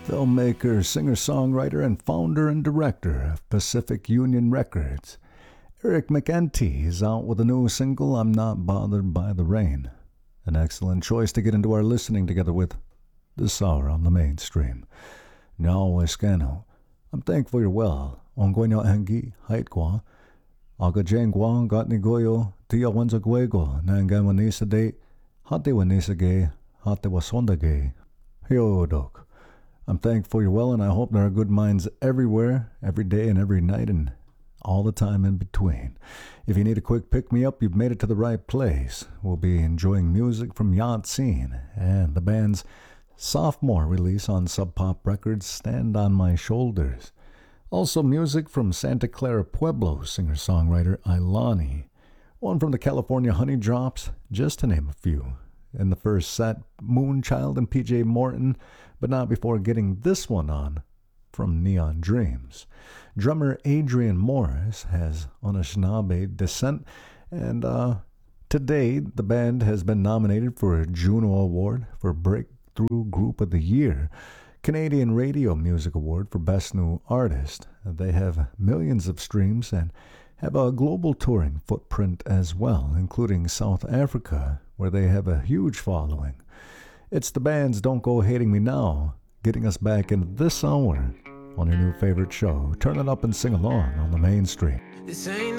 filmmaker, singer-songwriter, and founder and director of Pacific Union Records. Eric McEntee is out with a new single, I'm Not Bothered by the Rain. An excellent choice to get into our listening together with this hour on the mainstream. Now, Eskano, I'm thankful you're well. Ongoy hangi, hait kwa. Aga jengwa, got ni goyo, tia wanza guego, nanga wanisa de, hate wanisa ge, hate wasonda ge. Hiodok. I'm thankful you're well, and I hope there are good minds everywhere, every day and every night, and all the time in between. If you need a quick pick-me-up, you've made it to the right place. We'll be enjoying music from Yatsin and the band's sophomore release on Sub Pop Records, Stand on My Shoulders. Also music from Santa Clara Pueblo singer-songwriter Ilani. One from the California Honey Drops, just to name a few. In the first set, Moonchild and PJ Morton, but not before getting this one on from Neon Dreams. Drummer Adrian Morris has Anishinaabe descent, and today the band has been nominated for a Juno Award for Breakthrough Group of the Year, Canadian Radio Music Award for Best New Artist. They have millions of streams and have a global touring footprint as well, including South Africa, where they have a huge following. It's the band's Don't Go Hating Me Now, getting us back into this hour on your new favorite show. Turn it up and sing along on the mainstream. This ain't